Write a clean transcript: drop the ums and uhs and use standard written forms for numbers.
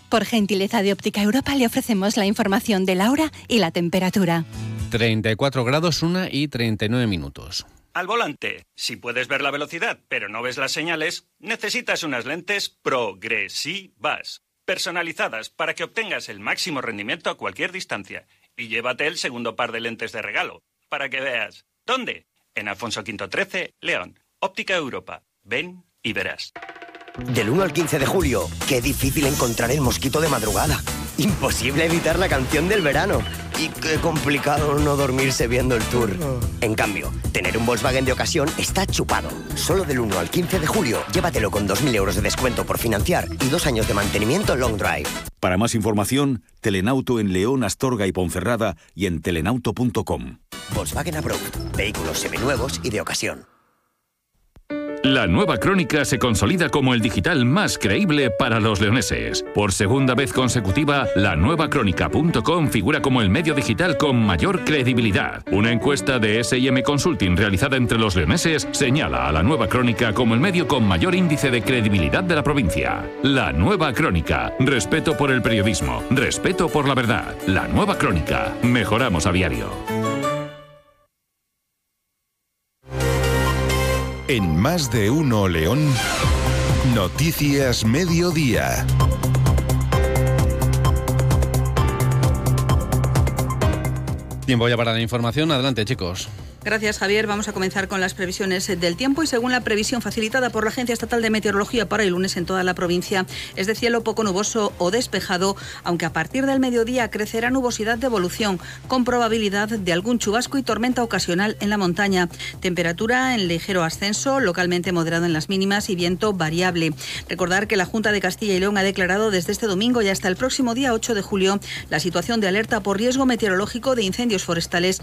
Por gentileza de Óptica Europa le ofrecemos la información de la hora y la temperatura. 34 grados, 1:39. Al volante, si puedes ver la velocidad pero no ves las señales, necesitas unas lentes progresivas, personalizadas para que obtengas el máximo rendimiento a cualquier distancia. Y llévate el segundo par de lentes de regalo, para que veas. ¿Dónde? En Alfonso V 13, León. Óptica Europa. Ven y verás. Del 1 al 15 de julio, qué difícil encontrar el mosquito de madrugada. Imposible evitar la canción del verano. Y qué complicado no dormirse viendo el tour. En cambio, tener un Volkswagen de ocasión está chupado. Solo del 1 al 15 de julio, llévatelo con 2.000 euros de descuento por financiar y 2 años de mantenimiento long drive. Para más información, Telenauto en León, Astorga y Ponferrada y en telenauto.com. Volkswagen Approved. Vehículos seminuevos y de ocasión. La Nueva Crónica se consolida como el digital más creíble para los leoneses. Por segunda vez consecutiva, lanuevacrónica.com figura como el medio digital con mayor credibilidad. Una encuesta de S&M Consulting realizada entre los leoneses señala a La Nueva Crónica como el medio con mayor índice de credibilidad de la provincia. La Nueva Crónica. Respeto por el periodismo. Respeto por la verdad. La Nueva Crónica. Mejoramos a diario. En Más de Uno León, Noticias Mediodía. Tiempo ya para la información. Adelante, chicos. Gracias, Javier. Vamos a comenzar con las previsiones del tiempo y según la previsión facilitada por la Agencia Estatal de Meteorología para el lunes en toda la provincia es de cielo poco nuboso o despejado, aunque a partir del mediodía crecerá nubosidad de evolución con probabilidad de algún chubasco y tormenta ocasional en la montaña. Temperatura en ligero ascenso, localmente moderado en las mínimas y viento variable. Recordar que la Junta de Castilla y León ha declarado desde este domingo y hasta el próximo día 8 de julio la situación de alerta por riesgo meteorológico de incendios forestales